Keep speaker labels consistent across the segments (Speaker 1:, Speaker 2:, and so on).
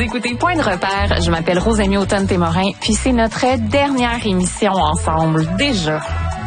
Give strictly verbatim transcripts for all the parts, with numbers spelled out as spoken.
Speaker 1: écoutez Point de repère. Je m'appelle Rosemie Automne-Témorin, puis c'est notre dernière émission ensemble, déjà.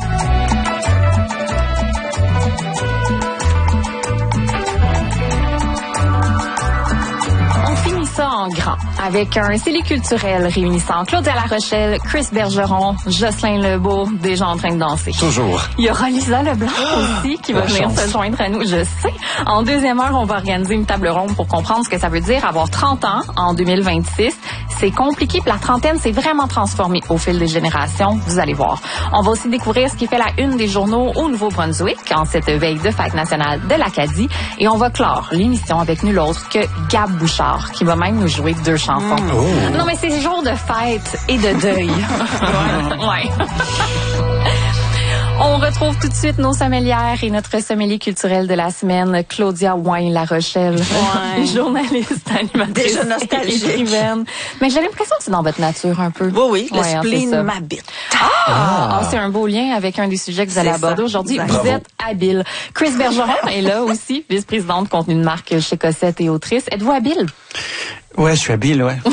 Speaker 1: En grand, avec un célé culturel réunissant Claudia Larochelle, Chris Bergeron, Jocelyn Lebeau, déjà en train de danser.
Speaker 2: Toujours.
Speaker 1: Il y aura Lisa Leblanc aussi qui va venir se joindre à nous, je sais. En deuxième heure, on va organiser une table ronde pour comprendre ce que ça veut dire avoir trente ans en deux mille vingt-six. C'est compliqué, puis la trentaine s'est vraiment transformée au fil des générations, vous allez voir. On va aussi découvrir ce qui fait la une des journaux au Nouveau-Brunswick en cette veille de fête nationale de l'Acadie. Et on va clore l'émission avec nul autre que Gab Bouchard, qui va même nous jouer deux chansons. Mmh. Oh. Non, mais c'est jour de fête et de deuil. ouais. ouais. On retrouve tout de suite nos sommelières et notre sommelier culturel de la semaine, Claudia Wain-Larochelle, ouais. journaliste, animatrice,
Speaker 3: déjà nostalgique,
Speaker 1: écrivaine. Mais j'ai l'impression que c'est dans votre nature un peu.
Speaker 3: Oui, oui, le
Speaker 1: ouais,
Speaker 3: spleen m'habite.
Speaker 1: Ah, ah. ah c'est un beau lien avec un des sujets que vous allez aborder aujourd'hui. Vous Bravo. êtes habile. Chris Bergeron est là aussi, vice-présidente contenu de marque chez Cossette et autrice. Êtes-vous habile?
Speaker 2: Ouais, je suis habile, ouais.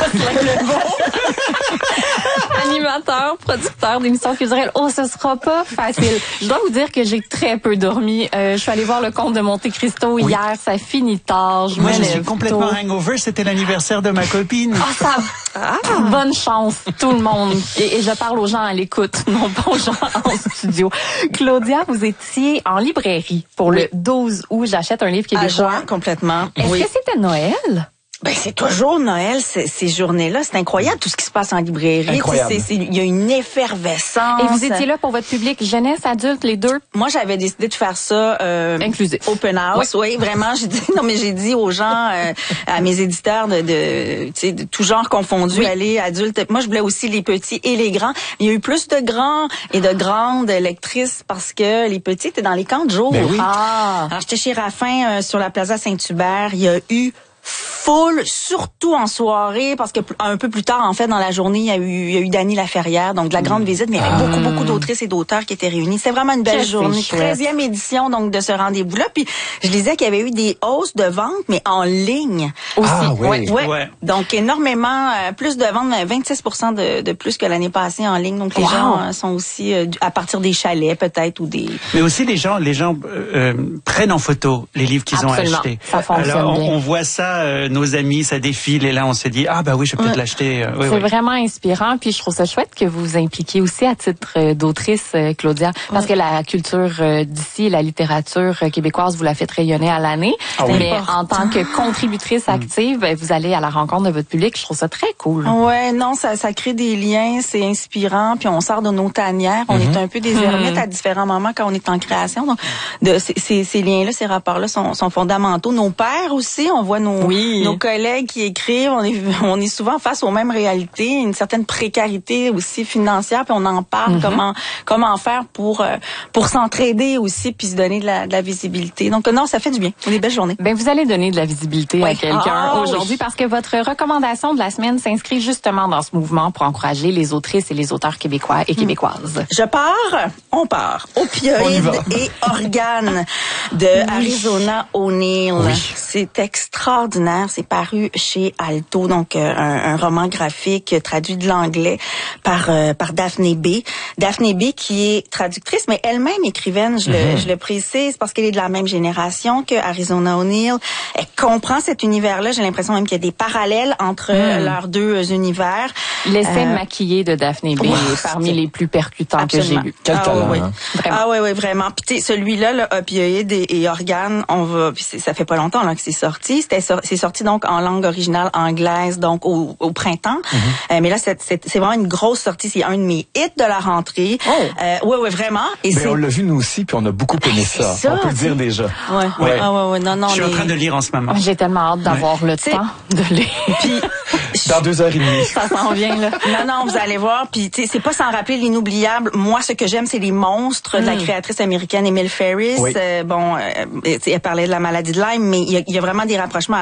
Speaker 1: Animateur, producteur d'émissions culturelles. Oh, ce sera pas facile. Je dois vous dire que j'ai très peu dormi. Euh, je suis allée voir le Comte de Monte Cristo oui. hier. Ça finit tard. Je
Speaker 2: Moi,
Speaker 1: me
Speaker 2: je
Speaker 1: lève
Speaker 2: suis complètement
Speaker 1: tôt.
Speaker 2: hangover. C'était l'anniversaire de ma copine.
Speaker 1: Ah, ça... Ah. Bonne chance, tout le monde. Et, et je parle aux gens à l'écoute, non pas aux gens en studio. Claudia, vous étiez en librairie pour oui. le douze août. J'achète un livre québécois.
Speaker 3: Ah, complètement.
Speaker 1: Est-ce
Speaker 3: oui.
Speaker 1: que c'était Noël?
Speaker 3: Ben c'est toujours Noël ces, ces journées-là, c'est incroyable tout ce qui se passe en librairie. Il y a une effervescence.
Speaker 1: Et vous étiez là pour votre public jeunesse, adulte, les deux.
Speaker 3: Moi j'avais décidé de faire ça euh,
Speaker 1: inclusif,
Speaker 3: open house. Oui, oui vraiment. J'ai dit non mais j'ai dit aux gens, euh, à mes éditeurs de, de, tu sais, de tout genre confondu, oui. aller adultes. Moi je voulais aussi les petits et les grands. Il y a eu plus de grands et de grandes lectrices parce que les petits étaient dans les camps de jour.
Speaker 2: Ben oui.
Speaker 3: Ah. Alors j'étais chez Raffin euh, sur la Plaza Saint-Hubert. Il y a eu full, surtout en soirée, parce que un peu plus tard, en fait, dans la journée, il y a eu, il y a eu Dany Laferrière, donc de la grande visite, mais il y avait ah. beaucoup, beaucoup d'autrices et d'auteurs qui étaient réunis. C'est vraiment une belle Qu'est-ce journée. treizième édition, donc, de ce rendez-vous-là. Puis, je disais qu'il y avait eu des hausses de ventes, mais en ligne aussi.
Speaker 2: Ah, oui.
Speaker 3: Ouais, ouais.
Speaker 2: ouais.
Speaker 3: Donc, énormément, euh, plus de ventes, vingt-six pour cent de, de plus que l'année passée en ligne. Donc, les wow. gens euh, sont aussi euh, à partir des chalets, peut-être, ou des...
Speaker 2: Mais aussi, les gens, les gens euh, prennent en photo les livres qu'ils
Speaker 1: Absolument.
Speaker 2: ont achetés.
Speaker 1: Ça fonctionne
Speaker 2: Alors, on,
Speaker 1: bien.
Speaker 2: on voit ça, euh, nos amis, ça défile, et là, on s'est dit, ah, bah oui, je vais peut-être ouais. l'acheter. Euh, oui,
Speaker 1: c'est
Speaker 2: oui.
Speaker 1: vraiment inspirant, puis je trouve ça chouette que vous vous impliquiez aussi à titre euh, d'autrice, euh, Claudia, parce ouais. que la culture euh, d'ici, la littérature euh, québécoise, vous la faites rayonner à l'année, ah, oui. mais en tant que contributrice active, ben, vous allez à la rencontre de votre public. Je trouve ça très cool.
Speaker 3: Ouais, non, ça, ça crée des liens, c'est inspirant, puis on sort de nos tanières, on mm-hmm. est un peu des ermites mm-hmm. à différents moments quand on est en création. Donc, de ces, ces, ces liens-là, ces rapports-là sont, sont fondamentaux. Nos pairs aussi, on voit nos,
Speaker 1: oui.
Speaker 3: nos collègues qui écrivent, on est, on est souvent face aux mêmes réalités, une certaine précarité aussi financière, puis on en parle, mm-hmm. comment, comment faire pour, euh, pour s'entraider aussi, puis se donner de la, de la visibilité. Donc, non, ça fait du bien. C'est des belles journées.
Speaker 1: Ben, vous allez donner de la visibilité oui. à quelqu'un
Speaker 3: ah,
Speaker 1: aujourd'hui
Speaker 3: oui.
Speaker 1: parce que votre recommandation de la semaine s'inscrit justement dans ce mouvement pour encourager les autrices et les auteurs québécois et québécoises.
Speaker 3: Je pars, on part. Opioïdes et organes de oui. Arizona O'Neill. Oui. C'est extraordinaire. C'est paru chez Alto, donc euh, un, un roman graphique traduit de l'anglais par euh, par Daphné B. Daphné B qui est traductrice, mais elle-même écrivaine. Je, mm-hmm. le, je le précise parce qu'elle est de la même génération que Arizona O'Neill. Elle comprend cet univers-là. J'ai l'impression même qu'il y a des parallèles entre mm. leurs deux univers.
Speaker 1: L'essai euh... maquillé de Daphné B wow, est parmi les plus percutants
Speaker 3: absolument.
Speaker 1: que j'ai vus.
Speaker 3: Quel
Speaker 4: ah,
Speaker 3: talent, oui.
Speaker 4: hein?
Speaker 3: Ah oui, oui, vraiment. Puis celui-là, là, opioïdes et, et organes, on va. Puis ça fait pas longtemps là que c'est sorti. C'était so, c'est sorti donc en langue originale anglaise, donc au, au printemps. Mm-hmm. Euh, mais là, c'est, c'est, c'est vraiment une grosse sortie. C'est un de mes hits de la rentrée. Oh. Euh, oui, oui, vraiment. Et
Speaker 4: mais
Speaker 3: c'est...
Speaker 4: on l'a vu nous aussi, puis on a beaucoup aimé ça.
Speaker 3: ça.
Speaker 4: On peut le dire déjà.
Speaker 3: Ouais.
Speaker 2: ouais.
Speaker 3: Ah ouais, ouais. Non, non.
Speaker 2: Je suis
Speaker 3: mais...
Speaker 2: en train de lire en ce moment.
Speaker 1: J'ai tellement hâte d'avoir ouais. le
Speaker 3: t'sais,
Speaker 1: temps de lire.
Speaker 3: Puis
Speaker 4: dans deux heures et demie.
Speaker 1: Ça s'en vient là.
Speaker 3: Non, non, vous allez voir. Puis tu sais, c'est pas sans rappeler l'inoubliable. Moi, ce que j'aime, c'est les monstres mm. de la créatrice américaine Emile Ferris.
Speaker 4: Oui.
Speaker 3: Euh, bon, euh, elle parlait de la maladie de Lyme, mais il y a, il y a vraiment des rapprochements à faire par rapport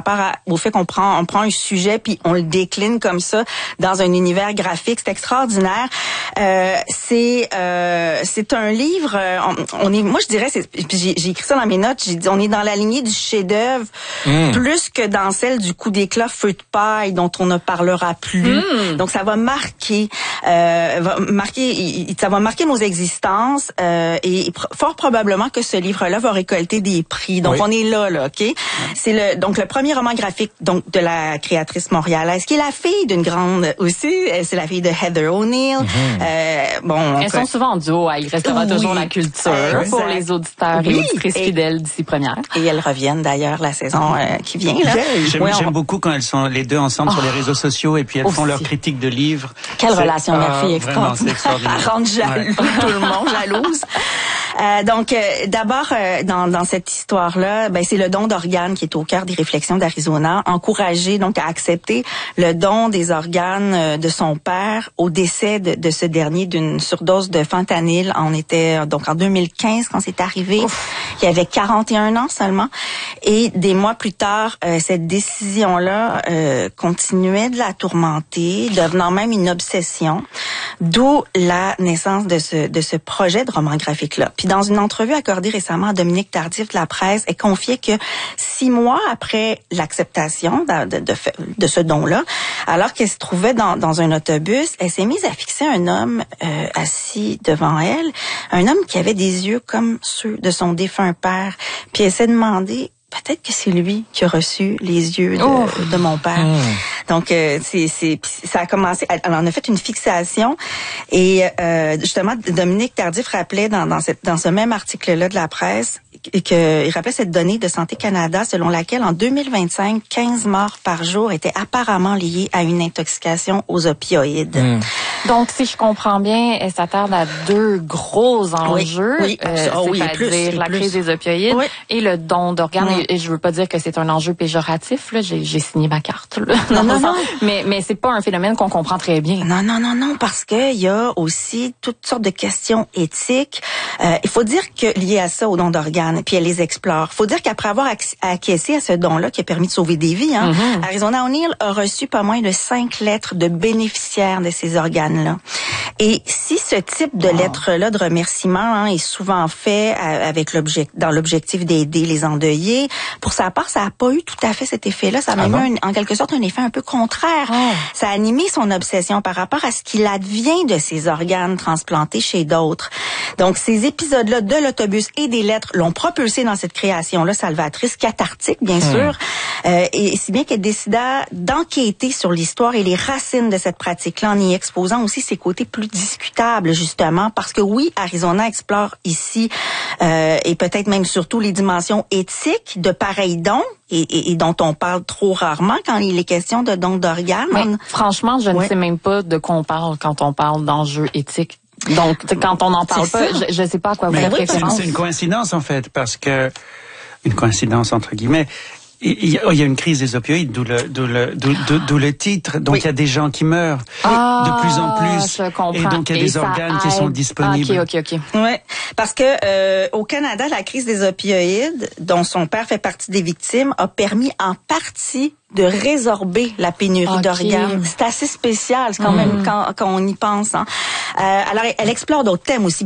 Speaker 3: rapport à, au fait qu'on prend, on prend un sujet puis on le décline comme ça dans un univers graphique. C'est extraordinaire. Euh, c'est euh, c'est un livre. On, on est, moi je dirais, c'est, j'ai, j'ai écrit ça dans mes notes. J'ai dit, on est dans la lignée du chef-d'œuvre mmh. plus que dans celle du coup d'éclat feu de paille dont on ne parlera plus. Mmh. Donc ça va marquer, euh, va marquer, ça va marquer nos existences euh, et fort probablement que ce livre-là va récolter des prix. Donc oui. on est là, là, ok. Mmh. C'est le donc le premier roman graphique donc de la créatrice montréalaise qui est la fille d'une grande aussi. C'est la fille de Heather O'Neill. Mmh. Euh, bon,
Speaker 1: elles peut... sont souvent en duo. Il restera oui. toujours la culture exact. Pour les auditeurs oui. et auditrices et, fidèles d'ici première.
Speaker 3: Et elles reviennent d'ailleurs la saison euh, qui vient. Là.
Speaker 2: J'aime,
Speaker 3: oui,
Speaker 2: j'aime
Speaker 3: on...
Speaker 2: beaucoup quand elles sont les deux ensemble oh. sur les réseaux sociaux et puis elles aussi. Font leurs critiques de livres.
Speaker 3: Quelle
Speaker 2: c'est...
Speaker 3: relation
Speaker 2: ah,
Speaker 3: mère-fille extraordinaire.
Speaker 2: extraordinaire.
Speaker 3: Rendre jaloux ouais. tout le monde jalouse. Euh, donc, euh, d'abord, euh, dans, dans cette histoire-là, ben, c'est le don d'organes qui est au cœur des réflexions d'Arizona. Encourager donc à accepter le don des organes euh, de son père au décès de, de ce dernier d'une surdose de fentanyl. On était euh, donc en deux mille quinze quand c'est arrivé. Ouf. Il avait quarante et un ans seulement. Et des mois plus tard, euh, cette décision-là euh, continuait de la tourmenter, devenant même une obsession. D'où la naissance de ce de ce projet de roman graphique-là. Puis dans une entrevue accordée récemment à Dominique Tardif de la presse, elle confiait que six mois après l'acceptation de, de, de, de ce don-là, alors qu'elle se trouvait dans, dans un autobus, elle s'est mise à fixer un homme euh, assis devant elle, un homme qui avait des yeux comme ceux de son défunt père. Puis elle s'est demandé, peut-être que c'est lui qui a reçu les yeux de, oh. de mon père. Mmh. Donc, euh, c'est, c'est, ça a commencé, elle en a fait une fixation. Et euh, justement, Dominique Tardif rappelait dans, dans, cette, dans ce même article-là de la presse qu'il rappelait cette donnée de Santé Canada selon laquelle en deux mille vingt-cinq, quinze morts par jour étaient apparemment liées à une intoxication aux opioïdes. Mmh.
Speaker 1: Donc, si je comprends bien, elle s'attarde à deux gros enjeux,
Speaker 3: oui, oui,
Speaker 1: euh,
Speaker 3: oh, oui,
Speaker 1: c'est-à-dire
Speaker 3: plus,
Speaker 1: la
Speaker 3: plus.
Speaker 1: crise des opioïdes oui. et le don d'organes. Mmh. Et, et je veux pas dire que c'est un enjeu péjoratif. Là, j'ai, j'ai signé ma carte. Là,
Speaker 3: non, non, non.
Speaker 1: Mais, mais c'est pas un phénomène qu'on comprend très bien.
Speaker 3: Non, non, non, non, parce que il y a aussi toutes sortes de questions éthiques. Euh, il faut dire que liées à ça, au don d'organes, puis elle les explore. Il faut dire qu'après avoir acquiescé à ce don-là qui a permis de sauver des vies, hein, mm-hmm. Arizona O'Neill a reçu pas moins de cinq lettres de bénéficiaires de ces organes-là. Et si ce type de wow. lettres-là de remerciement hein, est souvent fait avec l'objectif, dans l'objectif d'aider les endeuillés, pour sa part, ça n'a pas eu tout à fait cet effet-là. Ça a ah même eu un, en quelque sorte un effet un peu contraire. Oh. Ça a animé son obsession par rapport à ce qu'il advient de ces organes transplantés chez d'autres. Donc, ces épisodes-là de l'autobus et des lettres l'ont propulsé dans cette création-là salvatrice, cathartique, bien hmm. sûr. Euh, et si bien qu'elle décida d'enquêter sur l'histoire et les racines de cette pratique-là en y exposant aussi ses côtés plus discutables, justement, parce que oui, Arizona explore ici euh, et peut-être même surtout les dimensions éthiques de pareils dons et, et, et dont on parle trop rarement quand il est question de dons d'organes.
Speaker 1: Mais,
Speaker 3: on...
Speaker 1: franchement, je ne ouais. sais même pas de quoi on parle quand on parle d'enjeux éthiques. Donc, quand on n'en parle pas, je ne sais pas à quoi vous faites référence.
Speaker 2: C'est une coïncidence, en fait, parce que... Une coïncidence, entre guillemets. Il y, a, il y a une crise des opioïdes, d'où le, d'où le, d'où, d'où, d'où le titre. Donc, oui. il y a des gens qui meurent
Speaker 1: ah,
Speaker 2: de plus en plus.
Speaker 1: Je comprends.
Speaker 2: Et donc, il y a et des organes aide. Qui sont disponibles.
Speaker 1: Ah, ok, ok, ok.
Speaker 3: Ouais. Parce que, euh, au Canada, la crise des opioïdes, dont son père fait partie des victimes, a permis en partie de résorber la pénurie okay. d'organes. C'est assez spécial, c'est quand mmh. même, quand, quand on y pense, hein. Euh, alors, elle explore d'autres thèmes aussi.